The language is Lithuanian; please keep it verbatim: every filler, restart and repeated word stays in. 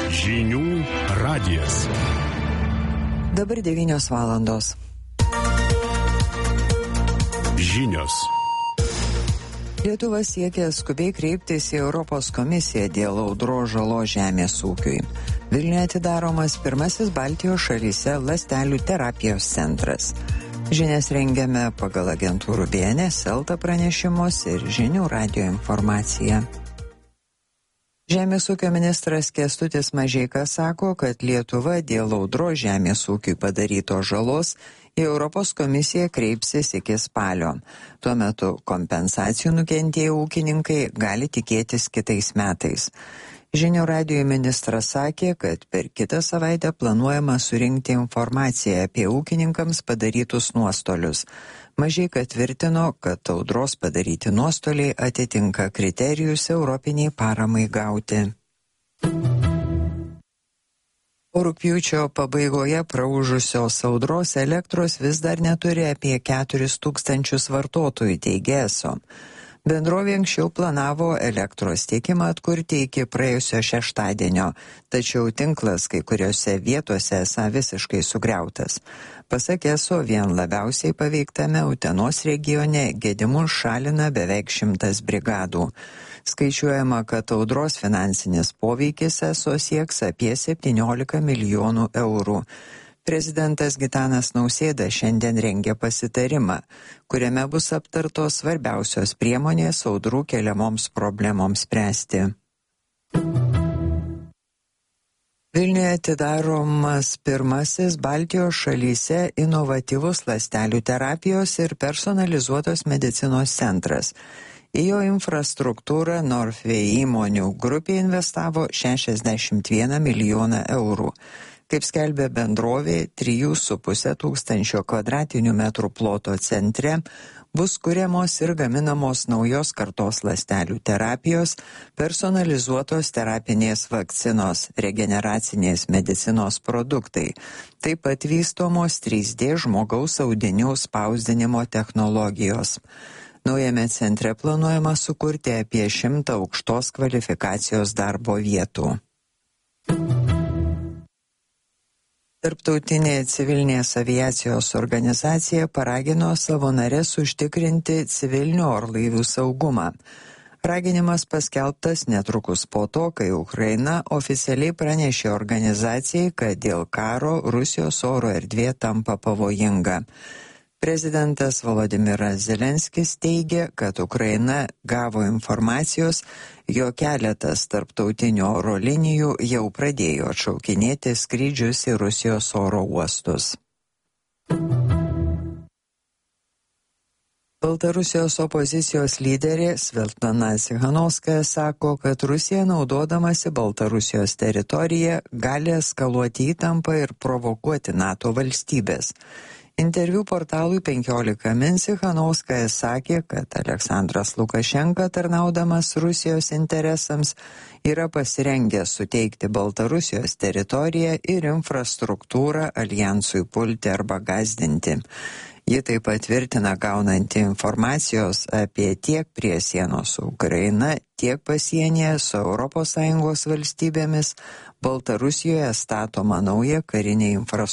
Žinių radijas. Dabar devynios valandos. Žinios. Lietuva siekia skubiai kreiptis į Europos komisiją dėl audros žalos žemės ūkiui. Vilniuje atidaromas pirmasis Baltijos šalyse ląstelių terapijos centras. Žinias rengiame pagal agentūrų B N S, Elta pranešimus ir Žinių radijo informaciją. Žemės ūkio ministras Kęstutis Mažeika sako, kad Lietuva dėl audros žemės ūkiui padarytos žalos į Europos komisiją kreipsis iki spalio. Tuo metu kompensacijų nukentėję ūkininkai gali tikėtis kitais metais. Žinių radijo ministras sakė, kad per kitą savaitę planuojama surinkti informaciją apie ūkininkams padarytus nuostolius. Mažeika tvirtino, kad audros padaryti nuostoliai atitinka kriterijus europiniai paramai gauti. Po rugpjūčio pabaigoje praūžusios audros elektros vis dar neturi apie keturis tūkstančius vartotojų, teigė eso. Bendrovė anksčiau planavo elektros tiekimą atkurti iki praėjusio šeštadienio, tačiau tinklas kai kuriuose vietose esą visiškai sugriautas. Pasak eso, vien labiausiai paveiktame Utenos regione gedimus šalina beveik šimtas brigadų. Skaičiuojama, kad audros finansinis poveikis eso sieks apie septyniolika milijonų eurų. Prezidentas Gitanas Nausėda šiandien rengia pasitarimą, kuriame bus aptartos svarbiausios priemonės audrų keliamoms problemoms spręsti. Vilniuje atidaromas pirmasis Baltijos šalyse inovatyvus ląstelių terapijos ir personalizuotos medicinos centras. Į jo infrastruktūrą Northway įmonių grupė investavo šešiasdešimt vieną milijoną eurų. Kaip skelbė bendrovė, trijų su puse tūkstančio kvadratinių metrų ploto centre bus kuriamos ir gaminamos naujos kartos ląstelių terapijos, personalizuotos terapinės vakcinos, regeneracinės medicinos produktai. Taip pat vystomos trys D žmogaus audinių spausdinimo technologijos. Naujame centre planuojama sukurti apie šimtą aukštos kvalifikacijos darbo vietų. Tarptautinė civilinės aviacijos organizacija paragino savo nares užtikrinti civilinių orlaivių saugumą. Raginimas paskelbtas netrukus po to, kai Ukraina oficialiai pranešė organizacijai, kad dėl karo Rusijos oro erdvė tampa pavojinga. Prezidentas Volodimiras Zelenskis teigė, kad Ukraina gavo informacijos, jog keletas tarptautinių oro linijų jau pradėjo atšaukinėti skrydžius į Rusijos oro uostus. Baltarusijos opozicijos lyderė Svetlana Tsikhanouskaja sako, kad Rusija, naudodamasi Baltarusijos teritoriją, gali eskaluoti įtampą ir provokuoti NATO valstybės. Interviu portalui penkiolika min Tsikhanouskaja sakė, kad Aleksandras Lukašenka, tarnaudamas Rusijos interesams, yra pasirengęs suteikti Baltarusijos teritoriją ir infrastruktūrą aljansui pulti arba gąsdinti. Ji taip pat tvirtina gaunanti informacijos apie tiek prie sienos su Ukraina, tiek pasienyje su Europos Sąjungos valstybėmis Baltarusijoje statomą naują karinę infrastruktūrą.